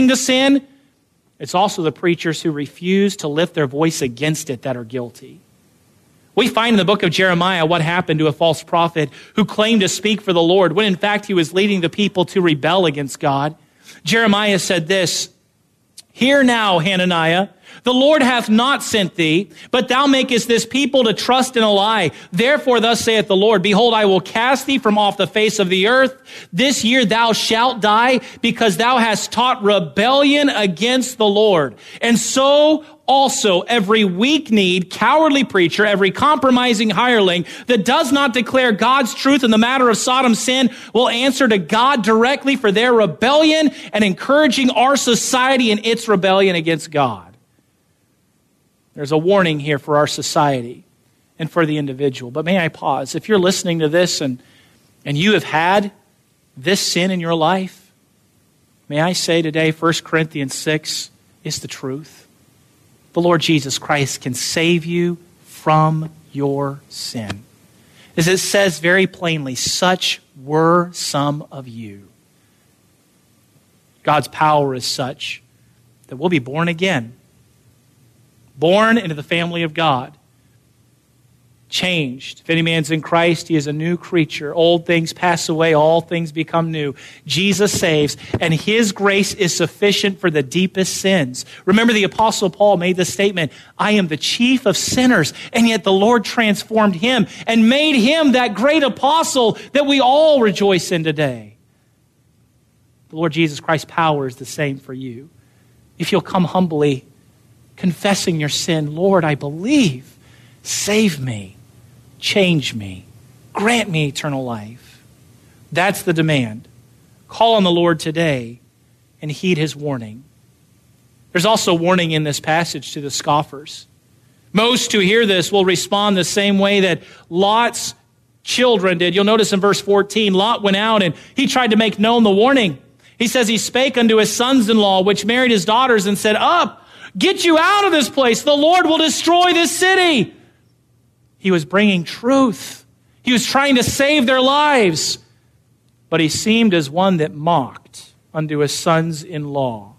to sin. It's also the preachers who refuse to lift their voice against it that are guilty. We find in the book of Jeremiah what happened to a false prophet who claimed to speak for the Lord when in fact he was leading the people to rebel against God. Jeremiah said this, "Hear now, Hananiah, the Lord hath not sent thee, but thou makest this people to trust in a lie. Therefore thus saith the Lord, behold, I will cast thee from off the face of the earth. This year thou shalt die, because thou hast taught rebellion against the Lord. And so also every weak-kneed, cowardly preacher, every compromising hireling that does not declare God's truth in the matter of Sodom's sin will answer to God directly for their rebellion and encouraging our society in its rebellion against God." There's a warning here for our society and for the individual. But may I pause? If you're listening to this and you have had this sin in your life, may I say today, 1 Corinthians 6 is the truth. The Lord Jesus Christ can save you from your sin. As it says very plainly, such were some of you. God's power is such that we'll be born again. Born into the family of God. Changed. If any man's in Christ, he is a new creature. Old things pass away, all things become new. Jesus saves, and his grace is sufficient for the deepest sins. Remember, the Apostle Paul made the statement, "I am the chief of sinners," and yet the Lord transformed him and made him that great apostle that we all rejoice in today. The Lord Jesus Christ's power is the same for you. If you'll come humbly, confessing your sin, "Lord, I believe. Save me. Change me. Grant me eternal life." That's the demand. Call on the Lord today and heed his warning. There's also warning in this passage to the scoffers. Most who hear this will respond the same way that Lot's children did. You'll notice in verse 14, Lot went out and he tried to make known the warning. He says he spake unto his sons-in-law, which married his daughters, and said, "Up, get you out of this place. The Lord will destroy this city." He was bringing truth. He was trying to save their lives. But he seemed as one that mocked unto his sons-in-law.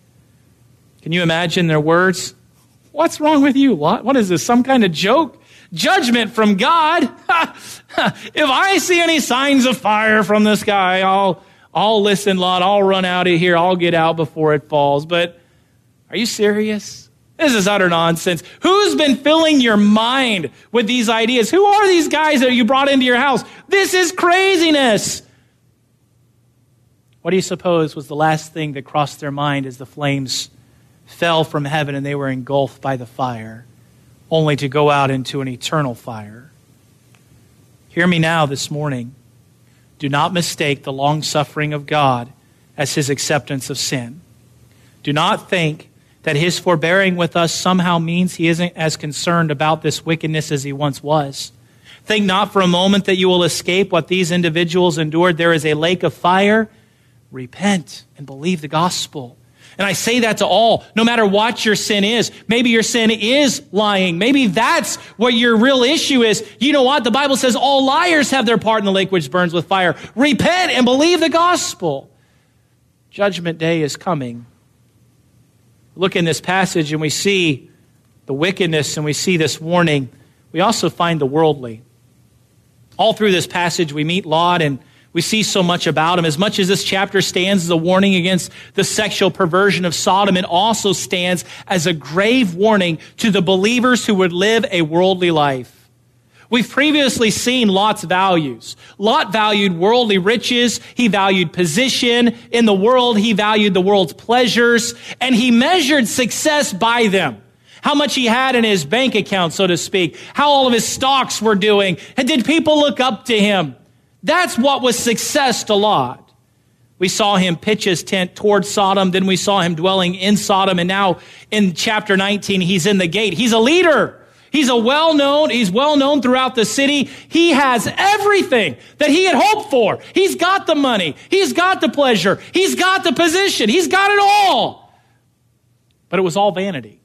Can you imagine their words? "What's wrong with you, Lot? What is this, some kind of joke? Judgment from God? If I see any signs of fire from the sky, I'll listen, Lot. I'll run out of here. I'll get out before it falls." But are you serious? This is utter nonsense. Who's been filling your mind with these ideas? Who are these guys that you brought into your house? This is craziness. What do you suppose was the last thing that crossed their mind as the flames fell from heaven and they were engulfed by the fire, only to go out into an eternal fire? Hear me now this morning. Do not mistake the long-suffering of God as his acceptance of sin. Do not think that his forbearing with us somehow means he isn't as concerned about this wickedness as he once was. Think not for a moment that you will escape what these individuals endured. There is a lake of fire. Repent and believe the gospel. And I say that to all, no matter what your sin is. Maybe your sin is lying. Maybe that's what your real issue is. You know what? The Bible says all liars have their part in the lake which burns with fire. Repent and believe the gospel. Judgment day is coming. Look in this passage and we see the wickedness and we see this warning. We also find the worldly. All through this passage we meet Lot and we see so much about him. As much as this chapter stands as a warning against the sexual perversion of Sodom, it also stands as a grave warning to the believers who would live a worldly life. We've previously seen Lot's values. Lot valued worldly riches. He valued position in the world. He valued the world's pleasures. And he measured success by them. How much he had in his bank account, so to speak. How all of his stocks were doing. And did people look up to him? That's what was success to Lot. We saw him pitch his tent towards Sodom. Then we saw him dwelling in Sodom. And now in chapter 19, he's in the gate. He's a leader. He's well known throughout the city. He has everything that he had hoped for. He's got the money. He's got the pleasure. He's got the position. He's got it all. But it was all vanity.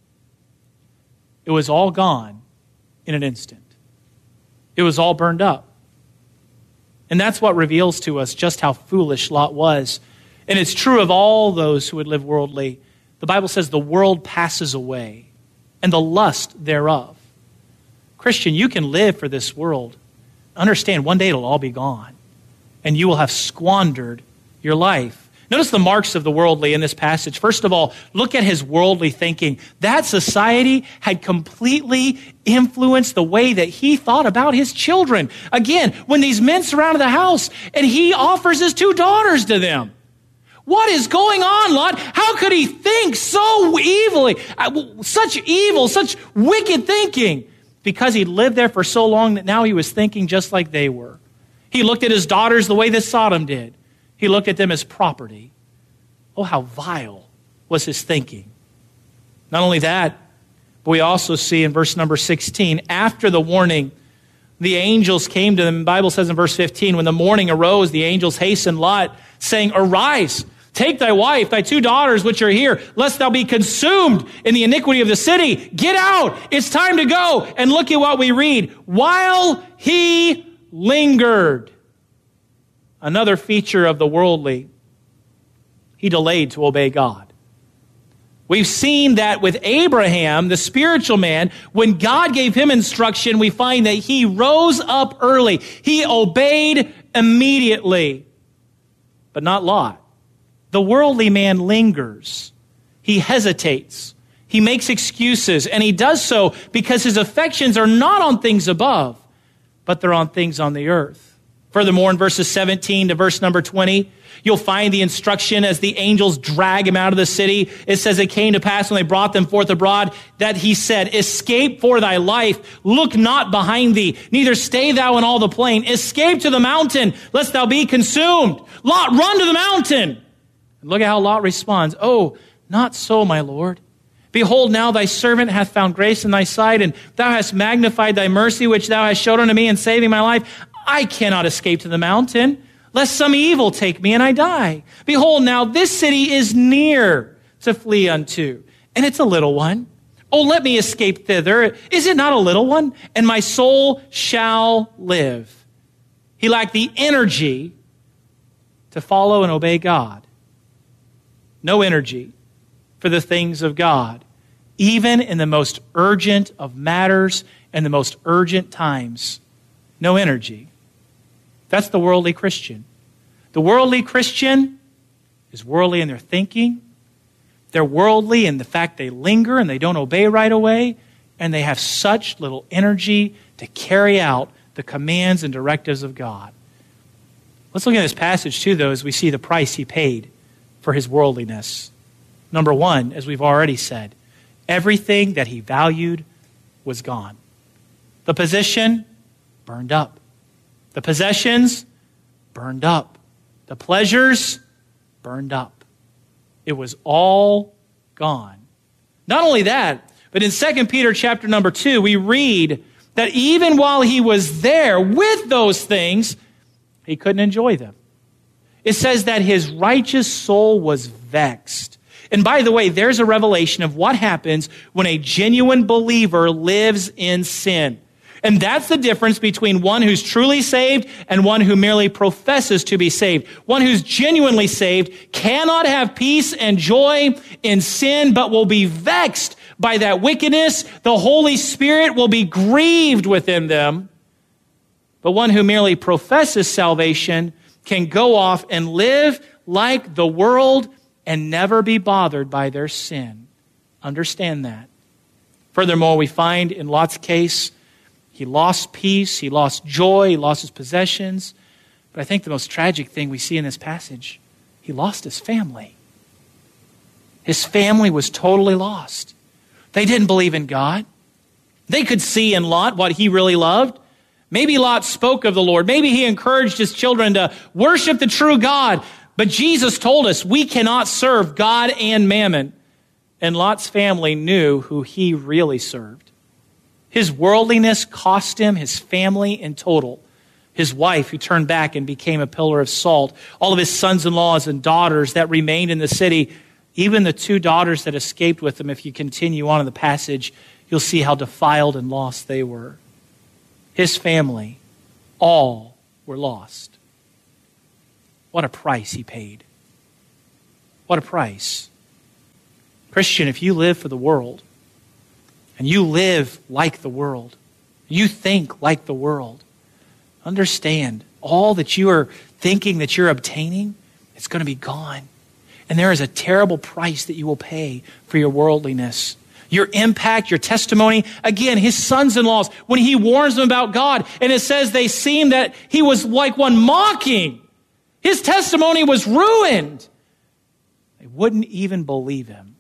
It was all gone in an instant. It was all burned up. And that's what reveals to us just how foolish Lot was And it's true of all those who would live worldly. The Bible says the world passes away and the lust thereof. Christian, you can live for this world. Understand, one day it'll all be gone, and you will have squandered your life. Notice the marks of the worldly in this passage. First of all, look at his worldly thinking. That society had completely influenced the way that he thought about his children. Again, when these men surrounded the house and he offers his 2 daughters to them. What is going on, Lot? How could he think so evilly? Such evil, such wicked thinking. Because he lived there for so long that now he was thinking just like they were. He looked at his daughters the way that Sodom did. He looked at them as property. Oh, how vile was his thinking. Not only that, but we also see in verse number 16, after the warning, the angels came to them. The Bible says in verse 15, when the morning arose, the angels hastened Lot, saying, arise, take thy wife, thy 2 daughters which are here, lest thou be consumed in the iniquity of the city. Get out, it's time to go. And look at what we read. While he lingered. Another feature of the worldly, he delayed to obey God. We've seen that with Abraham, the spiritual man, when God gave him instruction, we find that he rose up early. He obeyed immediately. But not Lot. The worldly man lingers. He hesitates. He makes excuses, and he does so because his affections are not on things above, but they're on things on the earth. Furthermore, in verses 17 to verse number 20, you'll find the instruction as the angels drag him out of the city. It says, it came to pass when they brought them forth abroad that he said, escape for thy life. Look not behind thee, neither stay thou in all the plain. Escape to the mountain, lest thou be consumed. Lot, run to the mountain. And look at how Lot responds. Oh, not so, my Lord. Behold, now thy servant hath found grace in thy sight, and thou hast magnified thy mercy, which thou hast showed unto me in saving my life. I cannot escape to the mountain, lest some evil take me and I die. Behold, now this city is near to flee unto, and it's a little one. Oh, let me escape thither. Is it not a little one? And my soul shall live. He lacked the energy to follow and obey God. No energy for the things of God, even in the most urgent of matters and the most urgent times. No energy. That's the worldly Christian. The worldly Christian is worldly in their thinking. They're worldly in the fact they linger and they don't obey right away, and they have such little energy to carry out the commands and directives of God. Let's look at this passage too, though, as we see the price he paid for his worldliness. Number 1, as we've already said, everything that he valued was gone. The position, burned up. The possessions, burned up. The pleasures, burned up. It was all gone. Not only that, but in 2 Peter chapter number 2, we read that even while he was there with those things, he couldn't enjoy them. It says that his righteous soul was vexed. And by the way, there's a revelation of what happens when a genuine believer lives in sin. And that's the difference between one who's truly saved and one who merely professes to be saved. One who's genuinely saved cannot have peace and joy in sin, but will be vexed by that wickedness. The Holy Spirit will be grieved within them. But one who merely professes salvation can go off and live like the world and never be bothered by their sin. Understand that. Furthermore, we find in Lot's case, he lost peace, he lost joy, he lost his possessions. But I think the most tragic thing we see in this passage, he lost his family. His family was totally lost. They didn't believe in God. They could see in Lot what he really loved. Maybe Lot spoke of the Lord. Maybe he encouraged his children to worship the true God. But Jesus told us we cannot serve God and mammon. And Lot's family knew who he really served. His worldliness cost him his family in total. His wife, who turned back and became a pillar of salt. All of his sons-in-laws and daughters that remained in the city. Even the 2 daughters that escaped with him, if you continue on in the passage, you'll see how defiled and lost they were. His family, all were lost. What a price he paid. What a price. Christian, if you live for the world, and you live like the world, you think like the world, understand all that you are thinking that you're obtaining, it's going to be gone. And there is a terrible price that you will pay for your worldliness. Your impact, your testimony. Again, his sons-in-laws, when he warns them about God, and it says they seemed that he was like one mocking. His testimony was ruined. They wouldn't even believe him.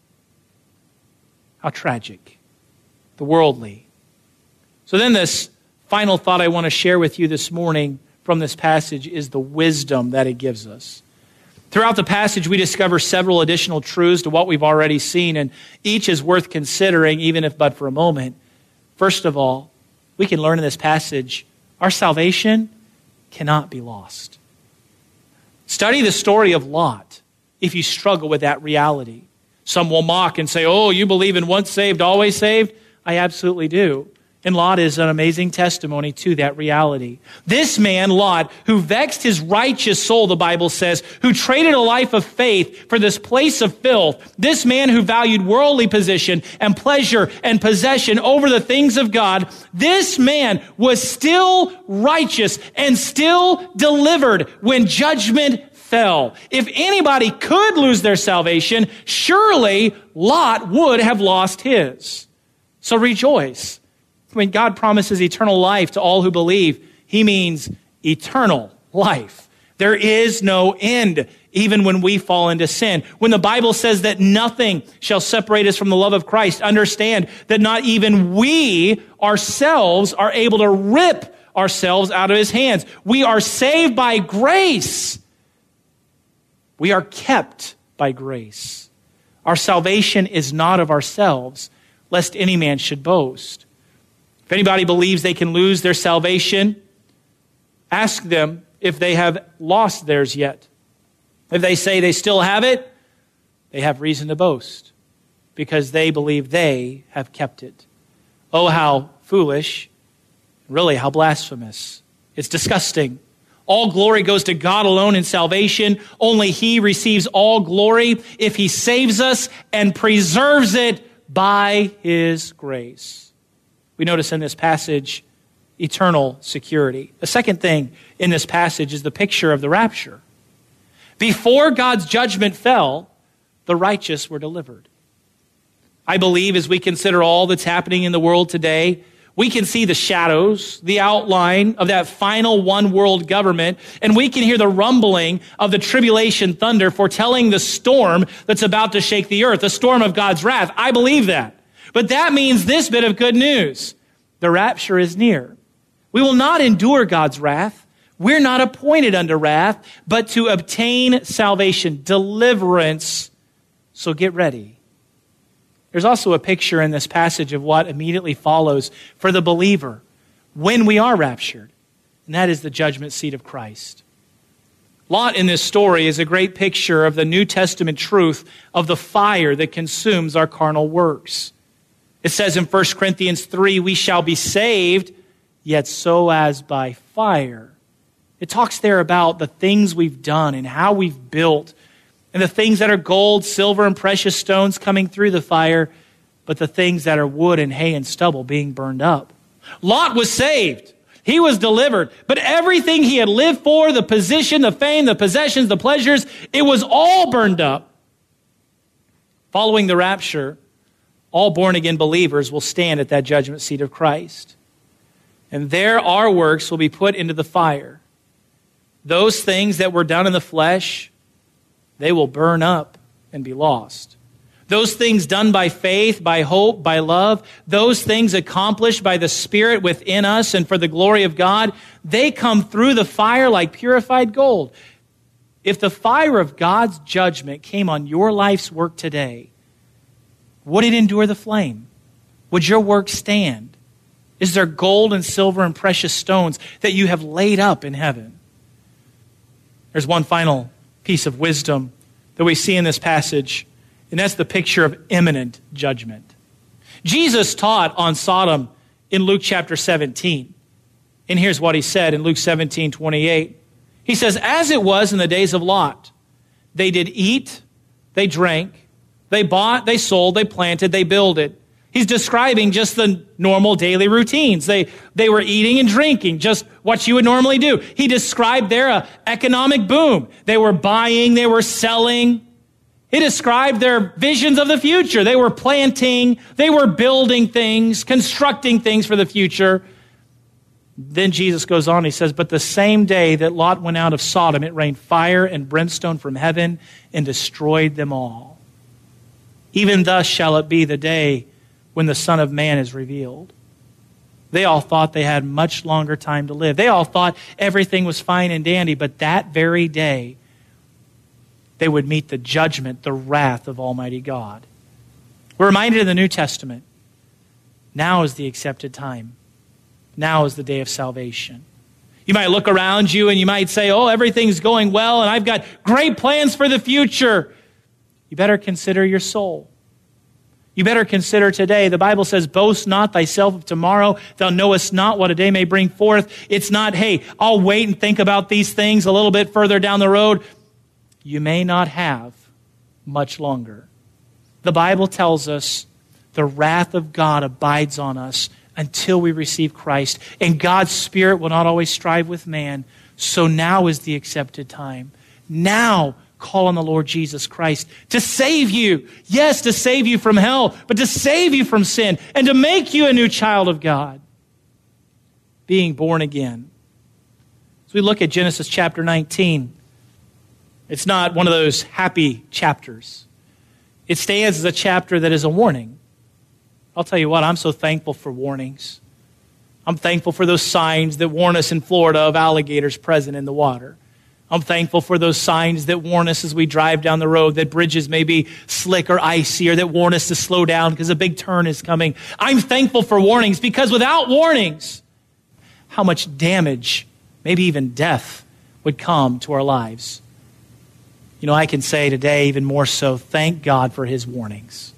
How tragic. The worldly. So then this final thought I want to share with you this morning from this passage is the wisdom that it gives us. Throughout the passage, we discover several additional truths to what we've already seen, and each is worth considering, even if but for a moment. First of all, we can learn in this passage, our salvation cannot be lost. Study the story of Lot if you struggle with that reality. Some will mock and say, oh, you believe in once saved, always saved? I absolutely do. And Lot is an amazing testimony to that reality. This man, Lot, who vexed his righteous soul, the Bible says, who traded a life of faith for this place of filth, this man who valued worldly position and pleasure and possession over the things of God, this man was still righteous and still delivered when judgment fell. If anybody could lose their salvation, surely Lot would have lost his. So rejoice. When God promises eternal life to all who believe, he means eternal life. There is no end, even when we fall into sin. When the Bible says that nothing shall separate us from the love of Christ, understand that not even we ourselves are able to rip ourselves out of his hands. We are saved by grace. We are kept by grace. Our salvation is not of ourselves, lest any man should boast. If anybody believes they can lose their salvation, ask them if they have lost theirs yet. If they say they still have it, they have reason to boast because they believe they have kept it. Oh, how foolish. Really, how blasphemous. It's disgusting. All glory goes to God alone in salvation. Only he receives all glory if he saves us and preserves it by his grace. We notice in this passage eternal security. The second thing in this passage is the picture of the rapture. Before God's judgment fell, the righteous were delivered. I believe as we consider all that's happening in the world today, we can see the shadows, the outline of that final one world government, and we can hear the rumbling of the tribulation thunder foretelling the storm that's about to shake the earth, the storm of God's wrath. I believe that. But that means this bit of good news. The rapture is near. We will not endure God's wrath. We're not appointed unto wrath, but to obtain salvation, deliverance. So get ready. There's also a picture in this passage of what immediately follows for the believer when we are raptured, and that is the judgment seat of Christ. Lot in this story is a great picture of the New Testament truth of the fire that consumes our carnal works. It says in 1 Corinthians 3, we shall be saved, yet so as by fire. It talks there about the things we've done and how we've built, and the things that are gold, silver, and precious stones coming through the fire, but the things that are wood and hay and stubble being burned up. Lot was saved. He was delivered. But everything he had lived for, the position, the fame, the possessions, the pleasures, it was all burned up. Following the rapture, all born-again believers will stand at that judgment seat of Christ. And there our works will be put into the fire. Those things that were done in the flesh, they will burn up and be lost. Those things done by faith, by hope, by love, those things accomplished by the Spirit within us and for the glory of God, they come through the fire like purified gold. If the fire of God's judgment came on your life's work today, would it endure the flame? Would your work stand? Is there gold and silver and precious stones that you have laid up in heaven? There's one final piece of wisdom that we see in this passage, and that's the picture of imminent judgment. Jesus taught on Sodom in Luke chapter 17. And here's what he said in Luke 17:28. He says, as it was in the days of Lot, they did eat they drank, they bought, they sold, they planted, they builded. He's describing just the normal daily routines. They were eating and drinking, just what you would normally do. He described their economic boom. They were buying, they were selling. He described their visions of the future. They were planting, they were building things, constructing things for the future. Then Jesus goes on, he says, but the same day that Lot went out of Sodom, it rained fire and brimstone from heaven and destroyed them all. Even thus shall it be the day when the Son of Man is revealed. They all thought they had much longer time to live. They all thought everything was fine and dandy, but that very day, they would meet the judgment, the wrath of Almighty God. We're reminded in the New Testament, now is the accepted time. Now is the day of salvation. You might look around you and you might say, oh, everything's going well and I've got great plans for the future. You better consider your soul. You better consider today. The Bible says, boast not thyself of tomorrow. Thou knowest not what a day may bring forth. It's not, hey, I'll wait and think about these things a little bit further down the road. You may not have much longer. The Bible tells us the wrath of God abides on us until we receive Christ. And God's Spirit will not always strive with man. So now is the accepted time. Now call on the Lord Jesus Christ to save you. Yes, to save you from hell, but to save you from sin and to make you a new child of God. Being born again. As we look at Genesis chapter 19, it's not one of those happy chapters. It stands as a chapter that is a warning. I'll tell you what, I'm so thankful for warnings. I'm thankful for those signs that warn us in Florida of alligators present in the water. I'm thankful for those signs that warn us as we drive down the road that bridges may be slick or icy, or that warn us to slow down because a big turn is coming. I'm thankful for warnings, because without warnings, how much damage, maybe even death, would come to our lives. You know, I can say today even more so, thank God for his warnings.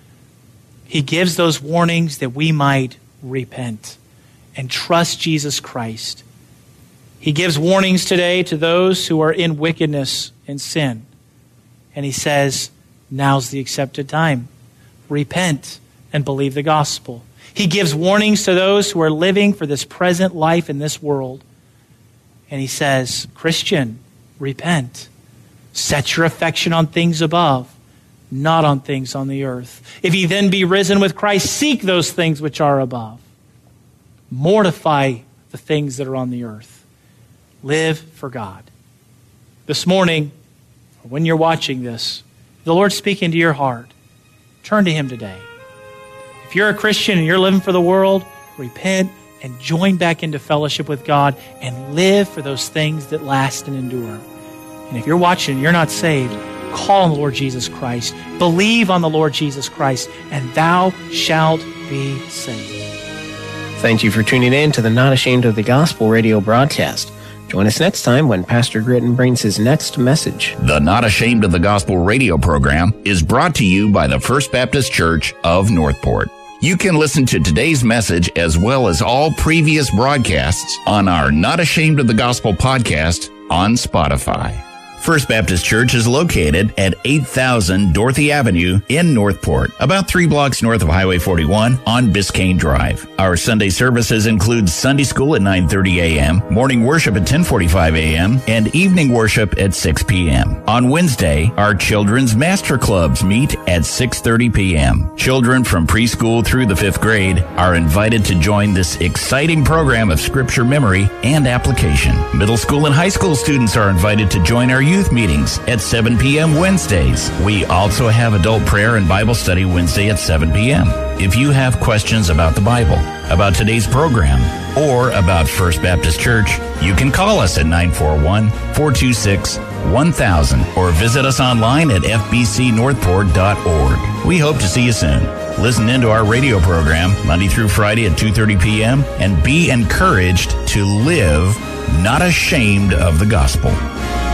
He gives those warnings that we might repent and trust Jesus Christ. He gives warnings today to those who are in wickedness and sin. And he says, now's the accepted time. Repent and believe the gospel. He gives warnings to those who are living for this present life in this world. And he says, Christian, repent. Set your affection on things above, not on things on the earth. If ye then be risen with Christ, seek those things which are above. Mortify the things that are on the earth. Live for God. This morning, or when you're watching this, the Lord's speaking to your heart. Turn to him today. If you're a Christian and you're living for the world, repent and join back into fellowship with God and live for those things that last and endure. And if you're watching and you're not saved, call on the Lord Jesus Christ. Believe on the Lord Jesus Christ, and thou shalt be saved. Thank you for tuning in to the Not Ashamed of the Gospel radio broadcast. Join us next time when Pastor Gritton brings his next message. The Not Ashamed of the Gospel radio program is brought to you by the First Baptist Church of Northport. You can listen to today's message as well as all previous broadcasts on our Not Ashamed of the Gospel podcast on Spotify. First Baptist Church is located at 8000 Dorothy Avenue in Northport, about 3 blocks north of Highway 41 on Biscayne Drive. Our Sunday services include Sunday school at 9:30 a.m., morning worship at 10:45 a.m., and evening worship at 6 p.m. On Wednesday, our children's master clubs meet at 6:30 p.m. Children from preschool through the 5th grade are invited to join this exciting program of scripture memory and application. Middle school and high school students are invited to join our youth meetings at 7 p.m. Wednesdays. We also have adult prayer and Bible study Wednesday at 7 p.m. If you have questions about the Bible, about today's program, or about First Baptist Church, you can call us at 941-426-1000 or visit us online at fbcnorthport.org. We hope to see you soon. Listen into our radio program Monday through Friday at 2:30 p.m. and be encouraged to live not ashamed of the gospel.